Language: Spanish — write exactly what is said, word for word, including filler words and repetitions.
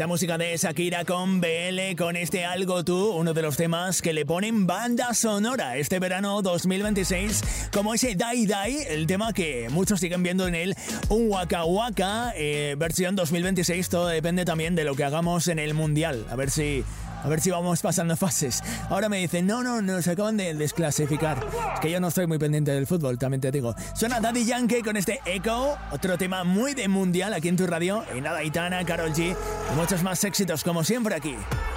la música de Shakira con B L, con este Algo Tú, uno de los temas que le ponen banda sonora este verano dos mil veintiséis, como ese Dai Dai, el tema que muchos siguen viendo en él, un Waka Waka, eh, versión dos mil veintiséis. Todo depende también de lo que hagamos en el Mundial, a ver si... A ver si vamos pasando fases. Ahora me dicen, no, no, nos acaban de desclasificar. Es que yo no estoy muy pendiente del fútbol, también te digo. Suena Daddy Yankee con este Echo, otro tema muy de mundial aquí en tu radio. Y nada, Aitana, Karol G y muchos más éxitos como siempre aquí.